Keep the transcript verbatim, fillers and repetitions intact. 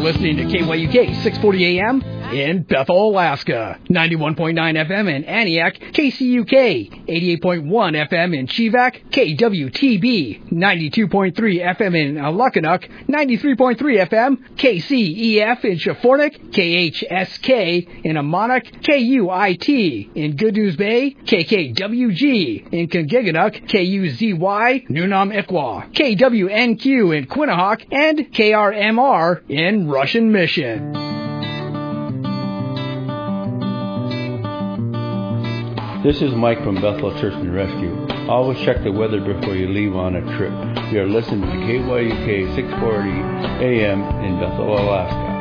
listening to K Y U K six forty A M in Bethel, Alaska, ninety-one point nine F M in Antioch, K C U K eighty-eight point one F M in Chivak, K W T B ninety-two point three F M in Aluckinock, ninety-three point three F M, K C E F in Shafornik, K H S K in Amonok, K U I T in Good News Bay, K K W G in Kingiganook, K U Z Y Nunam Ikwa, K W N Q in Quinnahock, and K R M R in Russian Mission. This is Mike from Bethel Church and Rescue. Always check the weather before you leave on a trip. You are listening to K Y U K six forty A M in Bethel, Alaska.